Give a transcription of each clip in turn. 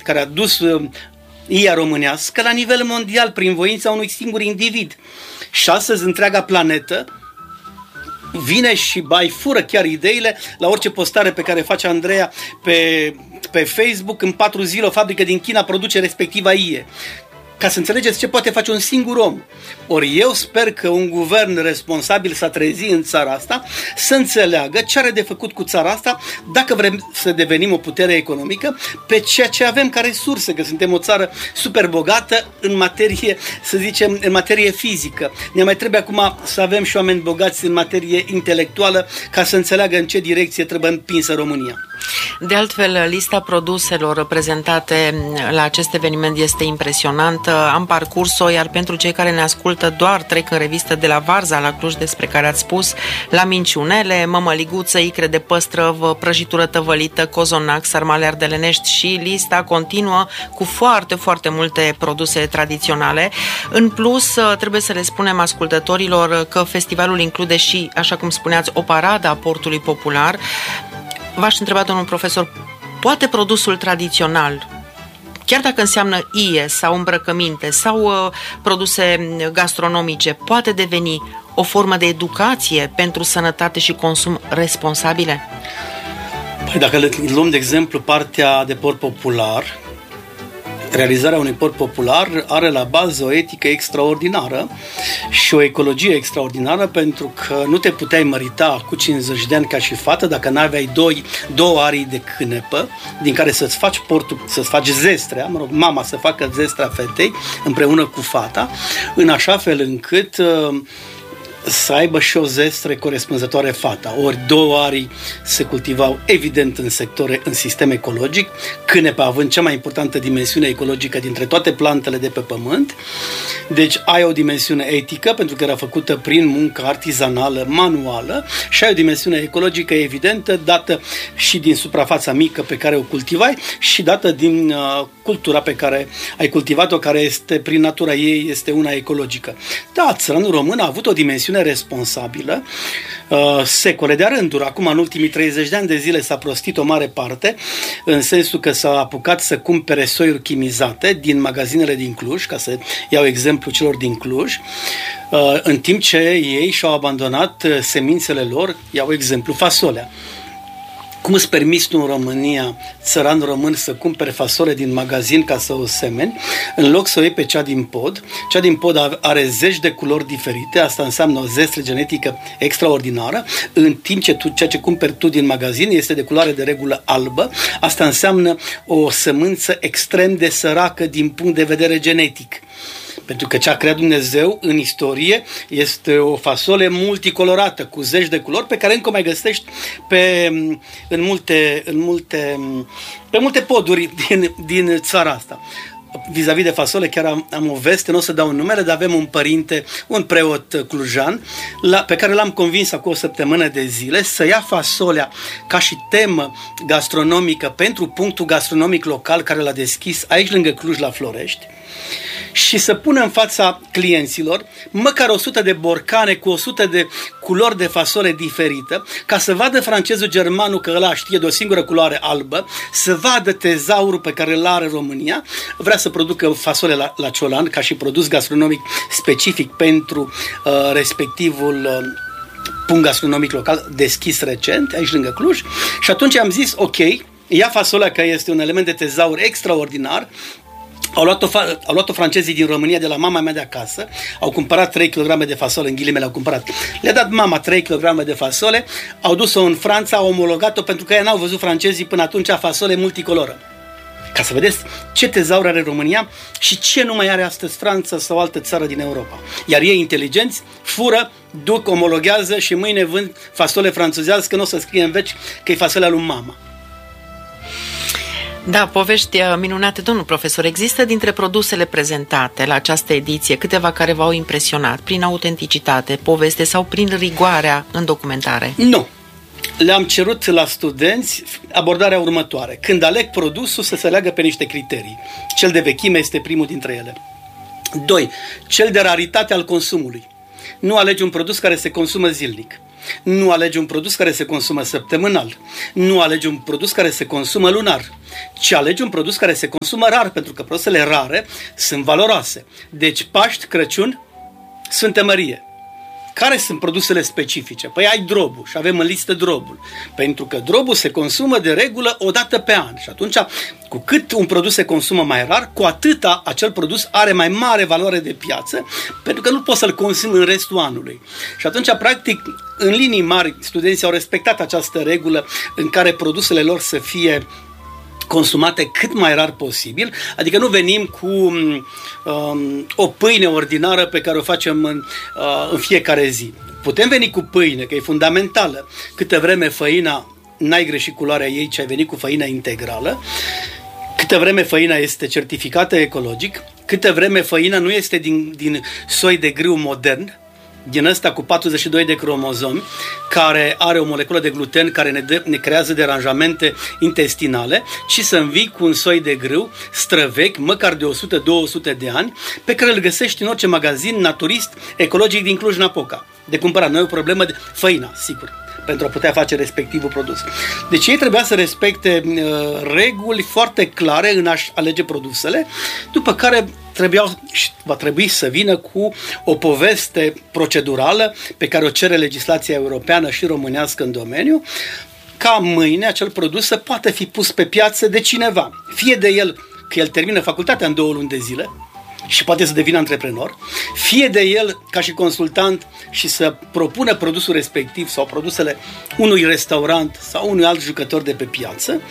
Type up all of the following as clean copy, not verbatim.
care a dus IA românească la nivel mondial prin voința unui singur individ. Și astăzi întreaga planetă vine și fură chiar ideile la orice postare pe care face Andreea pe Facebook. În 4 zile o fabrică din China produce respectiva IE. Ca să înțelegeți ce poate face un singur om. Ori eu sper că un guvern responsabil s-a trezit în țara asta să înțeleagă ce are de făcut cu țara asta dacă vrem să devenim o putere economică pe ceea ce avem ca resurse, că suntem o țară super bogată în materie, să zicem, în materie fizică. Ne mai trebuie acum să avem și oameni bogați în materie intelectuală ca să înțeleagă în ce direcție trebuie împinsă România. De altfel, lista produselor prezentate la acest eveniment este impresionantă. Am parcurs-o, iar pentru cei care ne ascultă doar trec în revistă de la Varza la Cluj, despre care ați spus, la minciunele, mămăliguță, icre de păstrăv, prăjitură tăvălită, cozonac, sarmale ardelenești și lista continuă cu foarte, foarte multe produse tradiționale. În plus, trebuie să le spunem ascultătorilor că festivalul include și, așa cum spuneați, o paradă a portului popular. V-aș întreba, domnul profesor, poate produsul tradițional, chiar dacă înseamnă IE sau îmbrăcăminte sau produse gastronomice, poate deveni o formă de educație pentru sănătate și consum responsabile? Păi dacă luăm de exemplu partea de port popular, realizarea unui port popular are la bază o etică extraordinară și o ecologie extraordinară, pentru că nu te puteai mărita cu 50 de ani ca și fată dacă n-aveai două arii de cânepă din care să-ți faci portul, să-ți faci zestrea, mama să facă zestrea fetei împreună cu fata, în așa fel încât să aibă și o zestre corespunzătoare fata. Ori două arii se cultivau evident în sistem ecologic, cânepa având cea mai importantă dimensiune ecologică dintre toate plantele de pe pământ. Deci ai o dimensiune etică, pentru că era făcută prin muncă artizanală, manuală, și ai o dimensiune ecologică evidentă, dată și din suprafața mică pe care o cultivai și dată din cultura pe care ai cultivat-o, care este, prin natura ei, este una ecologică. Da, țăranul român a avut o dimensiune responsabilă secole de-a rânduri. Acum, în ultimii 30 de ani de zile s-a prostit o mare parte, în sensul că s-a apucat să cumpere soiuri chimizate din magazinele din Cluj, ca să iau exemplu celor din Cluj, în timp ce ei și-au abandonat semințele lor, iau exemplu fasolea. Cum îți permiți tu în România, țăran român, să cumpere fasole din magazin ca să o semeni, în loc să o iei pe cea din pod? Cea din pod are zeci de culori diferite, asta înseamnă o zestre genetică extraordinară, în timp ce ceea ce cumperi tu din magazin este de culoare de regulă albă, asta înseamnă o sămânță extrem de săracă din punct de vedere genetic. Pentru că ce a creat Dumnezeu în istorie este o fasole multicolorată, cu zeci de culori, pe care încă o mai găsești pe multe poduri din țara asta. Vis-a-vis de fasole, chiar am o veste, nu o să dau numele, dar avem un părinte, un preot clujan, pe care l-am convins acum o săptămână de zile să ia fasolea ca și temă gastronomică pentru punctul gastronomic local care l-a deschis aici lângă Cluj, la Florești, și să pună în fața clienților măcar 100 de borcane cu 100 de culori de fasole diferită, ca să vadă francezul, germanul, că ăla știe de o singură culoare albă, să vadă tezaurul pe care îl are România. Vrea să producă fasole la ciolan ca și produs gastronomic specific pentru respectivul punct gastronomic local deschis recent aici lângă Cluj. Și atunci am zis, ok, ia fasolea, că este un element de tezaur extraordinar. Au luat-o francezii din România, de la mama mea de acasă, au cumpărat 3 kg de fasole, în ghilimele au cumpărat. Le-a dat mama 3 kg de fasole, au dus-o în Franța, au omologat-o, pentru că ei n-au văzut francezii până atunci fasole multicoloră. Ca să vedeți ce tezaur are România și ce nu mai are astăzi Franța sau altă țară din Europa. Iar ei inteligenți fură, duc, omologhează și mâine vând fasole franțuzească, că nu o să scrie în veci că e fasolea lui mama. Da, povești minunate, domnul profesor. Există dintre produsele prezentate la această ediție câteva care v-au impresionat prin autenticitate, poveste sau prin rigoarea în documentare? Nu. Le-am cerut la studenți abordarea următoare. Când aleg produsul, să se leagă pe niște criterii. Cel de vechime este primul dintre ele. 2. Cel de raritate al consumului. Nu alegi un produs care se consumă zilnic. Nu alege un produs care se consumă săptămânal. Nu alege un produs care se consumă lunar. Ci alege un produs care se consumă rar, pentru că produsele rare sunt valoroase. Deci Paști, Crăciun, Sfântă Mărie. Care sunt produsele specifice? Păi ai drobul și avem în listă drobul. Pentru că drobul se consumă de regulă o dată pe an. Și atunci, cu cât un produs se consumă mai rar, cu atâta acel produs are mai mare valoare de piață, pentru că nu poți să-l consumi în restul anului. Și atunci, practic, în linii mari, studenții au respectat această regulă în care produsele lor să fie consumate cât mai rar posibil, adică nu venim cu o pâine ordinară pe care o facem în fiecare zi. Putem veni cu pâine, că e fundamentală. Câtă vreme făina, n-ai greșit culoarea ei, ci ai venit cu făină integrală, câtă vreme făina este certificată ecologic, câtă vreme făina nu este din soi de grâu modern, din ăsta cu 42 de cromozomi, care are o moleculă de gluten care ne creează deranjamente intestinale, ci să învii cu un soi de grâu străvechi, măcar de 100-200 de ani, pe care îl găsești în orice magazin naturist ecologic din Cluj-Napoca. De cumpărat. Nu e o problemă de făina, sigur, pentru a putea face respectivul produs. Deci ei trebuia să respecte reguli foarte clare în a-și alege produsele, după care va trebui să vină cu o poveste procedurală pe care o cere legislația europeană și românească în domeniu, ca mâine acel produs să poată fi pus pe piață de cineva. Fie de el că el termină facultatea în 2 luni de zile și poate să devină antreprenor, fie de el ca și consultant și să propună produsul respectiv sau produsele unui restaurant sau unui alt jucător de pe piață,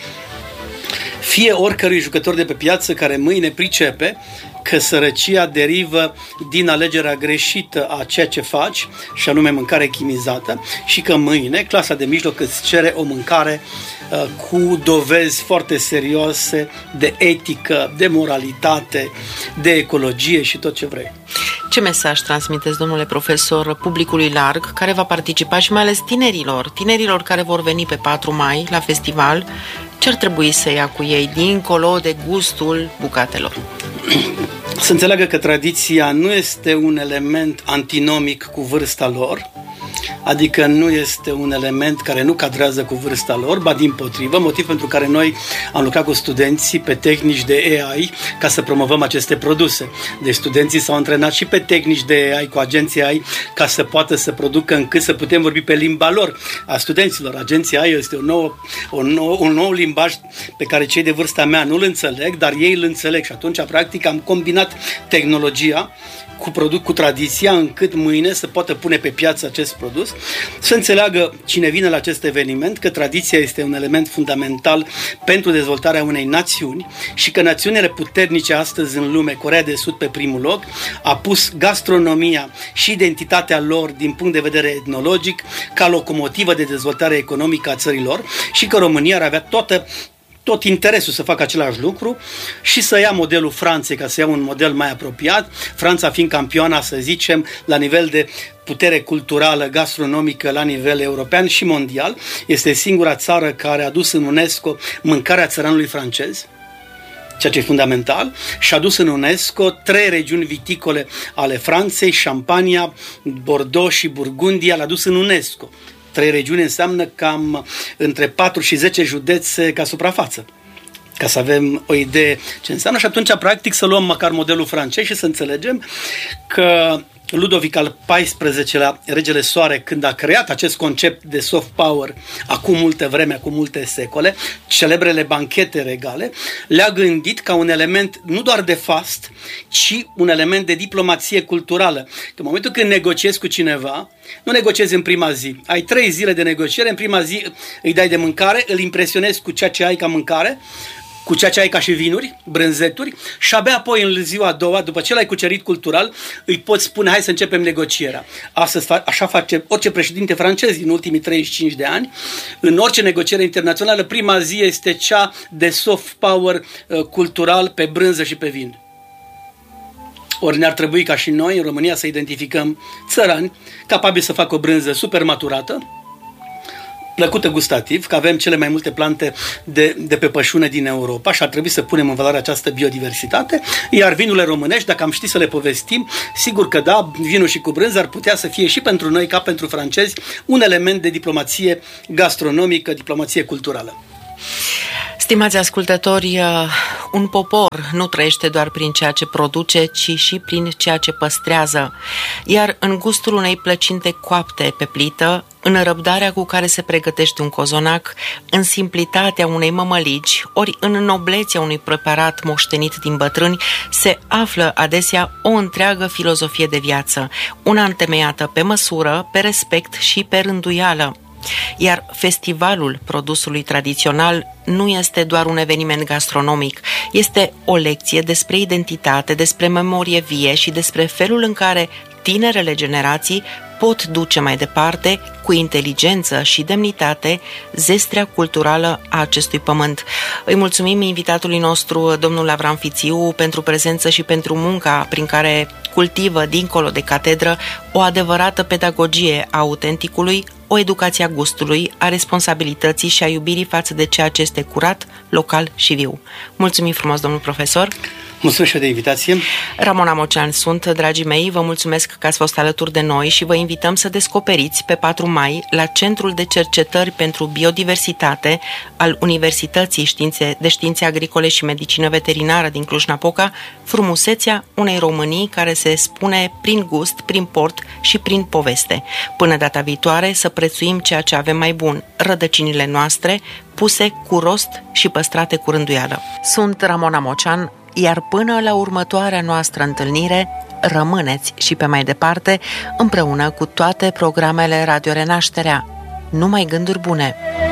fie oricărui jucător de pe piață care mâine pricepe că sărăcia derivă din alegerea greșită a ceea ce faci, și anume mâncare chimizată, și că mâine clasa de mijloc îți cere o mâncare cu dovezi foarte serioase de etică, de moralitate, de ecologie și tot ce vrei. Ce mesaj transmiteți, domnule profesor, publicului larg care va participa și mai ales tinerilor care vor veni pe 4 mai la festival? Ce ar trebui să ia cu ei dincolo de gustul bucatelor? Să înțeleagă că tradiția nu este un element antinomic cu vârsta lor, adică nu este un element care nu cadrează cu vârsta lor, ba dimpotrivă, motiv pentru care noi am lucrat cu studenții pe tehnici de AI ca să promovăm aceste produse. Deci studenții s-au antrenat și pe tehnici de AI cu agenții AI ca să poată să producă încât să putem vorbi pe limba lor a studenților. Agenția AI este un nou limbaj pe care cei de vârsta mea nu-l înțeleg, dar ei îl înțeleg și atunci practic am combinat tehnologia cu tradiția, încât mâine să poată pune pe piață acest produs, să înțeleagă cine vine la acest eveniment că tradiția este un element fundamental pentru dezvoltarea unei națiuni și că națiunile puternice astăzi în lume, Coreea de Sud pe primul loc, a pus gastronomia și identitatea lor din punct de vedere etnologic ca locomotivă de dezvoltare economică a țărilor și că România ar avea tot interesul să facă același lucru și să ia modelul Franței, ca să ia un model mai apropiat, Franța fiind campioana, să zicem, la nivel de putere culturală, gastronomică, la nivel european și mondial. Este singura țară care a dus în UNESCO mâncarea țăranului francez, ceea ce e fundamental, și a dus în UNESCO 3 regiuni viticole ale Franței, Champania, Bordeaux și Burgundia, l-a dus în UNESCO. 3 regiuni înseamnă cam între 4 și 10 județe ca suprafață, ca să avem o idee ce înseamnă. Și atunci, practic, să luăm măcar modelul francez și să înțelegem că Ludovic al XIV-lea, regele Soare, când a creat acest concept de soft power acum multe vreme, acum multe secole, celebrele banchete regale, le-a gândit ca un element nu doar de fast, ci un element de diplomație culturală. Că în momentul când negociezi cu cineva, nu negociezi în prima zi. Ai 3 zile de negociere, în prima zi îi dai de mâncare, îl impresionezi cu ceea ce ai ca mâncare, cu ceea ce ai ca și vinuri, brânzeturi, și abia apoi în ziua a doua, după ce l-ai cucerit cultural, îi poți spune hai să începem negocierea. Așa face orice președinte francez din ultimii 35 de ani. În orice negociere internațională, prima zi este cea de soft power cultural pe brânză și pe vin. Ori ne-ar trebui ca și noi în România să identificăm țărani capabili să facă o brânză super maturată, plăcută gustativ, că avem cele mai multe plante de pe pășune din Europa și ar trebui să punem în valoare această biodiversitate, iar vinurile românești, dacă am ști să le povestim, sigur că da, vinul și cu brânză ar putea să fie și pentru noi, ca pentru francezi, un element de diplomație gastronomică, diplomație culturală. Stimați ascultători, un popor nu trăiește doar prin ceea ce produce, ci și prin ceea ce păstrează. Iar în gustul unei plăcinte coapte pe plită, în răbdarea cu care se pregătește un cozonac, în simplitatea unei mămăligi, ori în noblețea unui preparat moștenit din bătrâni, se află adesea o întreagă filozofie de viață, una întemeiată pe măsură, pe respect și pe rânduială. Iar festivalul produsului tradițional nu este doar un eveniment gastronomic, este o lecție despre identitate, despre memorie vie și despre felul în care tinerele generații pot duce mai departe, cu inteligență și demnitate, zestrea culturală a acestui pământ. Îi mulțumim invitatului nostru, domnul Avram Fițiu, pentru prezență și pentru munca prin care cultivă, dincolo de catedră, o adevărată pedagogie a autenticului, o educație a gustului, a responsabilității și a iubirii față de ceea ce este curat, local și viu. Mulțumim frumos, domnul profesor! Mulțumesc și de invitație. Ramona Mocean sunt, dragii mei, vă mulțumesc că ați fost alături de noi și vă invităm să descoperiți pe 4 mai la Centrul de Cercetări pentru Biodiversitate al Universității de Științe Agricole și Medicină Veterinară din Cluj-Napoca frumusețea unei Românii care se spune prin gust, prin port și prin poveste. Până data viitoare să prețuim ceea ce avem mai bun, rădăcinile noastre, puse cu rost și păstrate cu rânduială. Sunt Ramona Mocean, iar până la următoarea noastră întâlnire, rămâneți și pe mai departe împreună cu toate programele Radio Renașterea. Numai gânduri bune!